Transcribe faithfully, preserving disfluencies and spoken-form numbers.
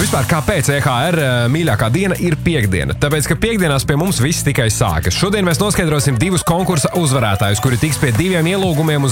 Vispār, kāpēc E H R mīļākā diena ir piekdiena? Tāpēc, ka piekdienās pie mums viss tikai sākas. Šodien mēs noskaidrosim divus konkursa uzvarētājus, kuri tiks pie diviem ielūgumiem uz